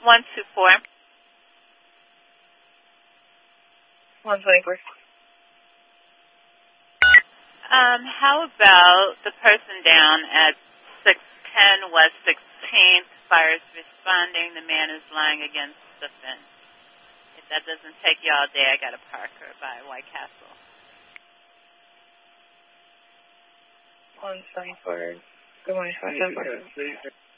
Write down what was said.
124. 124. How about the person down at 610 West 16th? Fire is responding. The man is lying against the fence. If that doesn't take you all day, I got a Parker by White Castle. 174. Good morning, 174.